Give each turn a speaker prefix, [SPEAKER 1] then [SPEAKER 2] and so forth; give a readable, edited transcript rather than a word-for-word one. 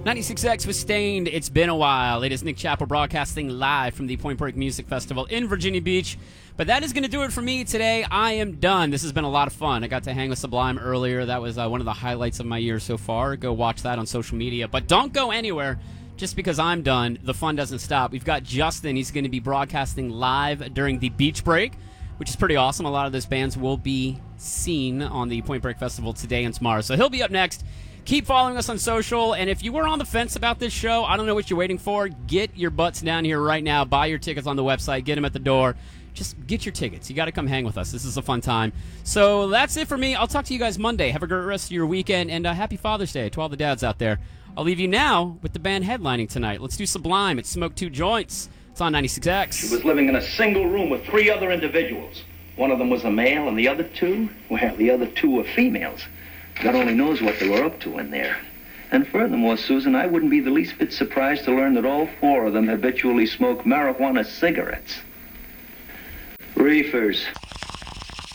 [SPEAKER 1] 96X was Stained. It's been a while. It is Nick Chappell broadcasting live from the Point Break Music Festival in Virginia Beach. But that is going to do it for me today. I am done. This has been a lot of fun. I got to hang with Sublime earlier. That was one of the highlights of my year so far. Go watch that on social media. But don't go anywhere. Just because I'm done, the fun doesn't stop. We've got Justin. He's going to be broadcasting live during the beach break, which is pretty awesome. A lot of those bands will be seen on the Point Break Festival today and tomorrow. So he'll be up next. Keep following us on social, and if you were on the fence about this show, I don't know what you're waiting for. Get your butts down here right now. Buy your tickets on the website. Get them at the door. Just get your tickets. You got to come hang with us. This is a fun time. So that's it for me. I'll talk to you guys Monday. Have a great rest of your weekend, and happy Father's Day to all the dads out there. I'll leave you now with the band headlining tonight. Let's do Sublime. It's Smoke Two Joints. It's on 96X.
[SPEAKER 2] She was living in a single room with 3 other individuals. One of them was a male, and the other 2, well, the other 2 were females. God only knows what they were up to in there. And furthermore, Susan, I wouldn't be the least bit surprised to learn that all 4 of them habitually smoke marijuana cigarettes. Reefers.